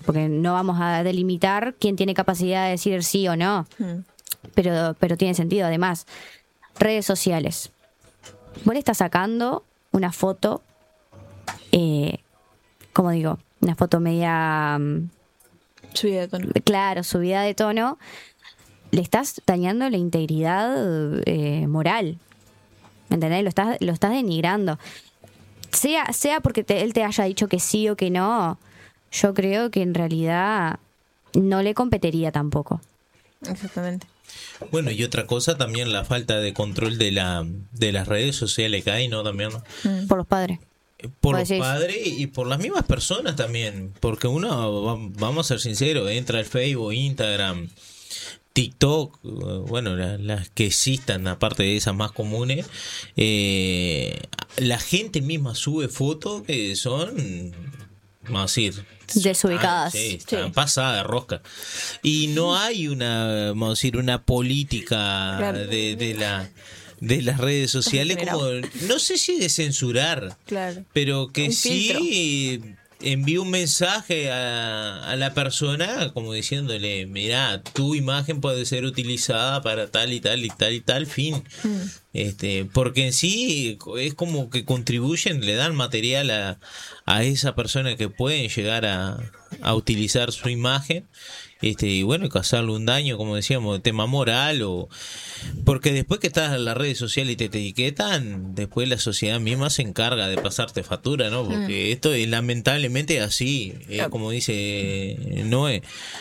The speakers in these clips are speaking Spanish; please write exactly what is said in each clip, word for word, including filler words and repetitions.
porque no vamos a delimitar quién tiene capacidad de decir sí o no, mm. pero, pero tiene sentido. Además, redes sociales. Vos le estás sacando una foto, eh, ¿cómo digo? Una foto media... Subida de tono. Claro, subida de tono. Le estás dañando la integridad eh, moral. ¿Me entendés? Lo estás, lo estás denigrando. Sea, sea porque te, él te haya dicho que sí o que no, yo creo que en realidad no le competiría tampoco. Exactamente. Bueno, y otra cosa también, la falta de control de la de las redes sociales que hay, ¿no? También, ¿no? Mm. Por los padres. Por los padres y por las mismas personas también. Porque uno, vamos a ser sinceros, entra al Facebook, Instagram, TikTok, bueno, las, las que existan, aparte de esas más comunes, eh, la gente misma sube fotos que son, vamos a decir, desubicadas, ah, sí, están sí. pasadas de rosca, y no hay una, vamos a decir, una política claro. de, de la de las redes sociales, como no sé si de censurar, claro. pero que un sí filtro. Envía un mensaje a, a la persona como diciéndole, mirá, tu imagen puede ser utilizada para tal y tal y tal y tal fin. Mm. Este, porque en sí es como que contribuyen, le dan material a, a esa persona que pueden llegar a, a utilizar su imagen. Este, y bueno, causarle un daño, como decíamos, de tema moral, o porque después que estás en las redes sociales y te, te etiquetan, después la sociedad misma se encarga de pasarte factura, ¿no? Porque mm. esto es lamentablemente así, es eh, como dice Noé,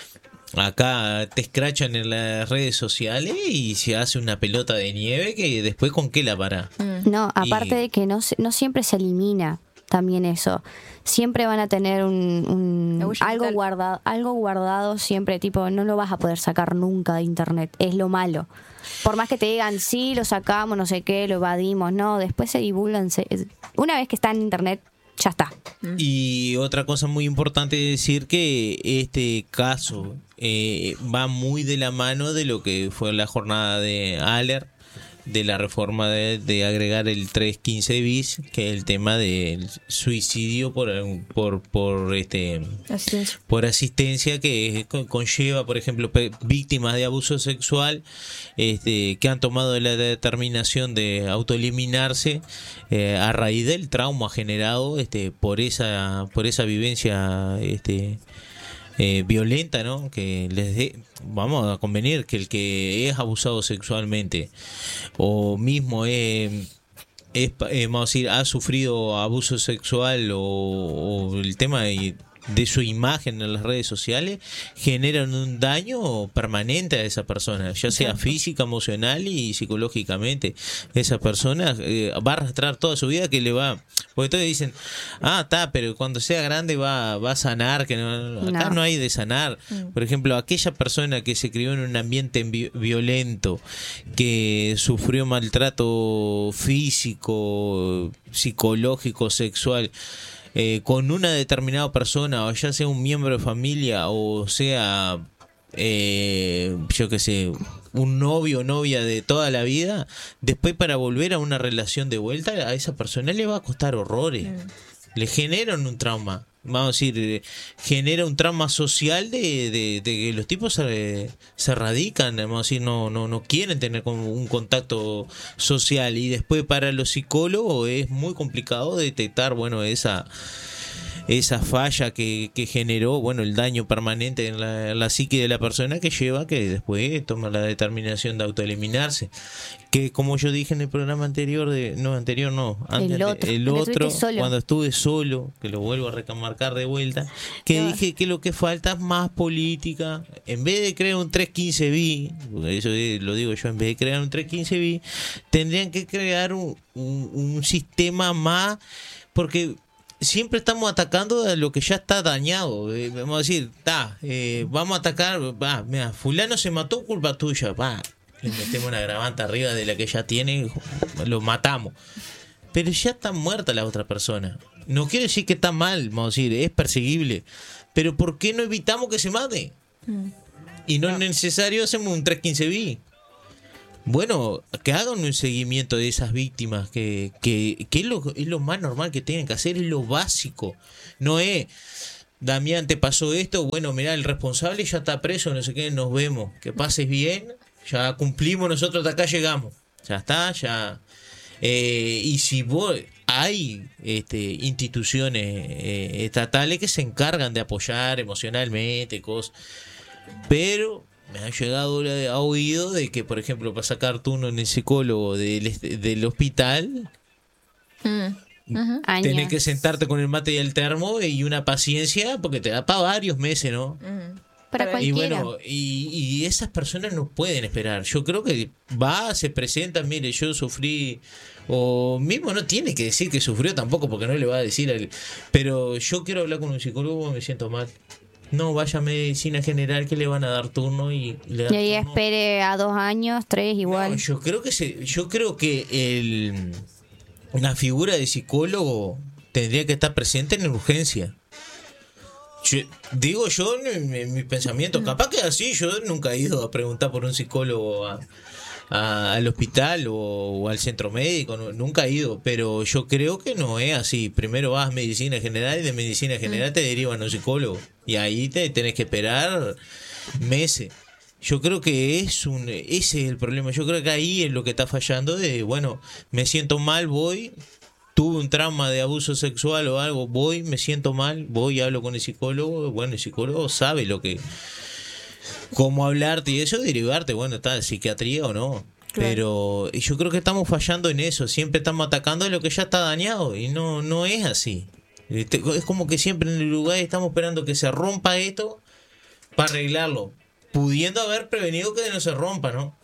acá te escrachan en las redes sociales y se hace una pelota de nieve que después ¿con qué la para? No, aparte y... de que no, no siempre se elimina también eso. Siempre van a tener un, un algo guardado, algo guardado siempre, tipo, no lo vas a poder sacar nunca de internet, es lo malo. Por más que te digan, sí, lo sacamos, no sé qué, lo evadimos, no, después se divulgan, se, una vez que está en internet, ya está. Y otra cosa muy importante es decir que este caso eh, va muy de la mano de lo que fue la jornada de Aller, de la reforma de, de agregar el trescientos quince bis, que es el tema del suicidio por por por este asistencia. por asistencia, que conlleva, por ejemplo, víctimas de abuso sexual este que han tomado la determinación de autoeliminarse eh, a raíz del trauma generado este por esa por esa vivencia este Eh, violenta, ¿no? Que les dé, vamos a convenir que el que es abusado sexualmente o mismo es, es eh, vamos a decir, ha sufrido abuso sexual o, o el tema de, de su imagen en las redes sociales, generan un daño permanente a esa persona, ya sea física, emocional y psicológicamente. Esa persona eh, va a arrastrar toda su vida, que le va, porque todos dicen, ah, está, pero cuando sea grande va, va a sanar, que no, acá no. no hay de sanar. Mm. Por ejemplo, aquella persona que se crió en un ambiente vi- violento, que sufrió maltrato físico, psicológico, sexual, Eh, con una determinada persona, o ya sea un miembro de familia, o sea, eh, yo qué sé, un novio o novia de toda la vida, después para volver a una relación de vuelta, a esa persona le va a costar horrores. Mm. Le generan un trauma. Vamos a decir, eh, genera un trauma social de, de, de que los tipos se, se radican, vamos a decir, no, no, no quieren tener un contacto social, y después para los psicólogos es muy complicado detectar, bueno, esa esa falla que, que generó, bueno, el daño permanente en la, en la psique de la persona, que lleva que después toma la determinación de autoeliminarse. Que como yo dije en el programa anterior, de no, anterior no, antes, el otro, el otro cuando estuve solo, que lo vuelvo a remarcar de vuelta, que no. dije que lo que falta es más política. En vez de crear un trescientos quince bis, eso lo digo yo, en vez de crear un trescientos quince bis, tendrían que crear un, un, un sistema más, porque siempre estamos atacando a lo que ya está dañado. Eh, vamos a decir, ta, eh, vamos a atacar, va, mira, fulano se mató, culpa tuya, va, le metemos una agravante arriba de la que ya tiene, lo matamos. Pero ya está muerta la otra persona. No quiere decir que está mal, vamos a decir, es perseguible. Pero ¿por qué no evitamos que se mate? Mm. Y no, no es necesario, hacemos un trescientos quince bis. Bueno, que hagan un seguimiento de esas víctimas, que, que, que es, lo, es lo más normal que tienen que hacer, es lo básico. No es, Damián, te pasó esto, bueno, mirá, el responsable ya está preso, no sé qué, nos vemos, que pases bien, ya cumplimos nosotros, hasta acá llegamos, ya está, ya. Eh, y si vos, hay este, instituciones eh, estatales que se encargan de apoyar emocionalmente, cosas, pero me ha llegado a oído de que, por ejemplo, para sacar turno en el psicólogo del, del hospital, Mm. Ujú. tenés que sentarte con el mate y el termo y una paciencia porque te da para varios meses, ¿no? Mm. Para Pero- Y cualquiera. bueno, y, y esas personas no pueden esperar. Yo creo que va, se presenta, mire, yo sufrí, o mismo no tiene que decir que sufrió tampoco porque no le va a decir, al- pero yo quiero hablar con un psicólogo, me siento mal. No, vaya a medicina general que le van a dar turno y le dan Y ahí turno. espere a dos años, tres, igual. No, yo creo que se, yo creo que el una figura de psicólogo tendría que estar presente en urgencia. Yo- digo yo en, en mi pensamiento, capaz que así, yo nunca he ido a preguntar por un psicólogo a- a- al hospital o, o al centro médico, no- nunca he ido, pero yo creo que no es así. Primero vas a medicina general y de medicina general te derivan a un psicólogo y ahí te tenés que esperar meses. Yo creo que es un ese es el problema. Yo creo que ahí es lo que está fallando de, bueno, me siento mal, voy, tuve un trauma de abuso sexual o algo, voy, me siento mal, voy y hablo con el psicólogo, bueno, el psicólogo sabe lo que cómo hablarte y eso, derivarte, bueno, está psiquiatría o no. Claro. Pero yo creo que estamos fallando en eso, siempre estamos atacando lo que ya está dañado y no no es así. Este, Es como que siempre en el Uruguay estamos esperando que se rompa esto para arreglarlo, pudiendo haber prevenido que no se rompa, ¿no?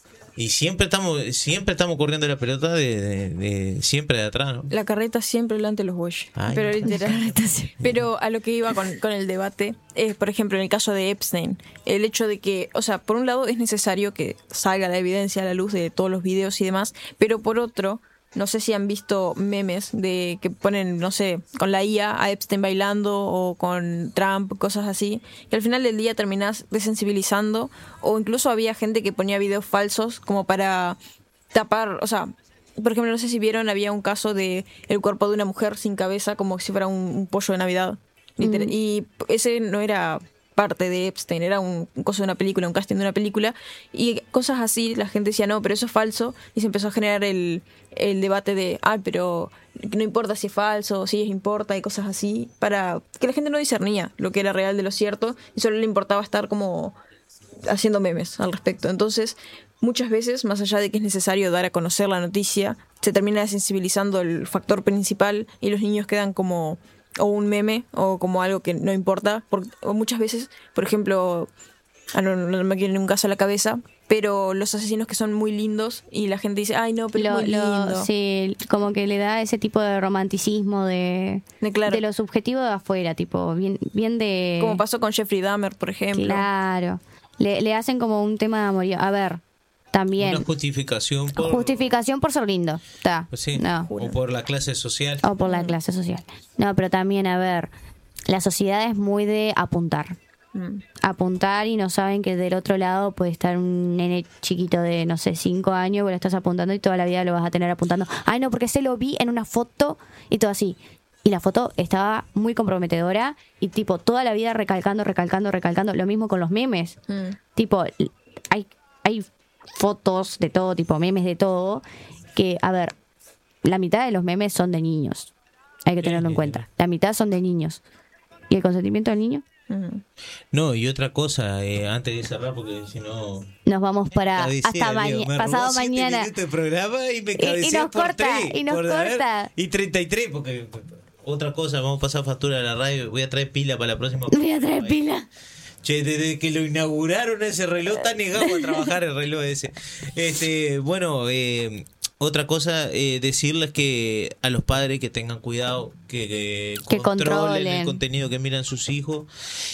Y siempre estamos siempre estamos corriendo la pelota de, de- de- siempre de atrás, ¿no? La carreta siempre delante de los bueyes. Ay, Pero no. literal. Pero a lo que iba con, con el debate es, por ejemplo, en el caso de Epstein, el hecho de que, o sea, por un lado es necesario que salga la evidencia a la luz de todos los videos y demás, pero por otro, no sé si han visto memes de que ponen, no sé, con la I A a Epstein bailando o con Trump, cosas así, que al final del día terminás desensibilizando, o incluso había gente que ponía videos falsos como para tapar, o sea, por ejemplo, no sé si vieron, había un caso de el cuerpo de una mujer sin cabeza, como si fuera un, un pollo de Navidad. Literal- Mm. Y ese no era parte de Epstein, era un, un coso de una película, un casting de una película. Y cosas así, la gente decía, no, pero eso es falso. Y se empezó a generar el, el debate de, ah, pero no importa si es falso, si es importa y cosas así, para que la gente no discernía lo que era real de lo cierto y solo le importaba estar como haciendo memes al respecto. Entonces, muchas veces, más allá de que es necesario dar a conocer la noticia, se termina sensibilizando el factor principal y los niños quedan como o un meme o como algo que no importa. Por- o muchas veces, por ejemplo, ah, no, no me quiere ningún caso a la cabeza, pero los asesinos que son muy lindos y la gente dice, ay no, pero Lo, es muy lo- lindo. sí, como que le da ese tipo de romanticismo de, De claro. de lo subjetivo de afuera, tipo, bien, bien de... Como pasó con Jeffrey Dahmer, por ejemplo. Claro. Le, le hacen como un tema de amorío. A ver, también. Una justificación por Justificación por ser lindo. Está. pues sí, No. o por la clase social. O por la clase social. No, pero también, a ver, la sociedad es muy de apuntar. Mm. Apuntar y no saben que del otro lado puede estar un nene chiquito de, no sé, cinco años, vos lo estás apuntando y toda la vida lo vas a tener apuntando. Ay, no, porque se lo vi en una foto y todo así. Y la foto estaba muy comprometedora y tipo toda la vida recalcando, recalcando, recalcando. Lo mismo con los memes. Mm. Tipo, hay, hay fotos de todo, tipo memes de todo, que, a ver, la mitad de los memes son de niños. Hay que tenerlo en cuenta. La mitad son de niños. ¿Y el consentimiento del niño? Mm. No, y otra cosa, eh, antes de cerrar, porque si no... Nos vamos para cabecea, hasta Diego, mañana, me pasado robó siete mañana. minutos de programa y me Y- y cabecea nos por corta, tres, y nos por haber- corta. y treinta y tres, porque otra cosa, vamos a pasar factura de la radio, voy a traer pila para la próxima. Voy a traer pila. Che, desde que lo inauguraron ese reloj está negado a trabajar el reloj ese. Este, bueno, eh, otra cosa, eh, decirles que a los padres que tengan cuidado, que, que Que controlen, controlen. el contenido que miran sus hijos,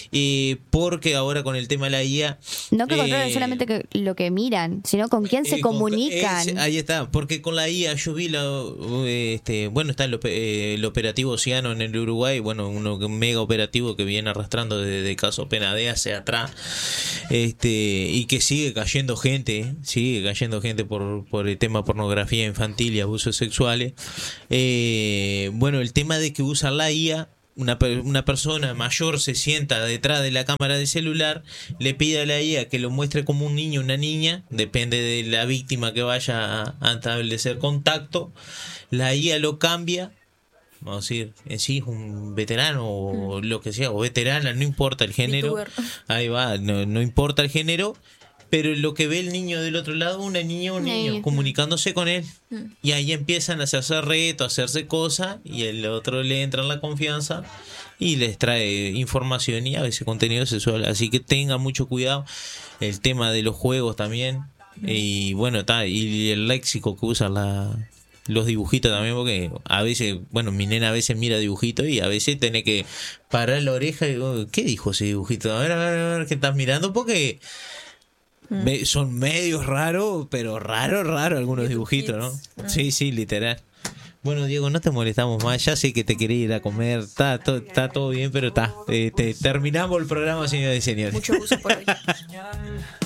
eh, porque ahora con el tema de la I A... No que controlen eh, solamente que lo que miran, sino con quién se eh, con- comunican. es- ahí está, porque con la I A yo vi la, este, bueno, está el, ope- eh, el operativo Océano en el Uruguay, bueno, uno un mega operativo que viene arrastrando desde el caso Penade hacia atrás, este, y que sigue cayendo gente, sigue cayendo gente por, por el tema pornografía infantil y abusos sexuales. Eh, bueno, el tema de que usan la I A una, una persona mayor se sienta detrás de la cámara de celular, le pide a la I A que lo muestre como un niño o una niña, depende de la víctima que vaya a, a establecer contacto, la I A lo cambia, vamos a decir, en sí es un veterano o lo que sea, o veterana, no importa el género, VTuber. ahí va, no, no importa el género, pero lo que ve el niño del otro lado, una niña o un niño, Sí. comunicándose con él. Y ahí empiezan a hacerse retos, a hacerse cosas, y el otro le entra en la confianza y les trae información y a veces contenido sexual. Así que tengan mucho cuidado. El tema de los juegos también. Y bueno, está, y el léxico que usan la, los dibujitos también, porque a veces, bueno, mi nena a veces mira dibujitos y a veces tiene que parar la oreja y digo, ¿qué dijo ese dibujito? A ver, a ver, a ver, ¿qué estás mirando? Porque me- son medios raros, pero raro, raro algunos dibujitos, ¿no? Sí, sí, literal. Bueno, Diego, no te molestamos más. Ya sé que te quería ir a comer. Está, to- está todo bien, pero está. Eh, te- terminamos el programa, señores y señores. Mucho gusto por hoy.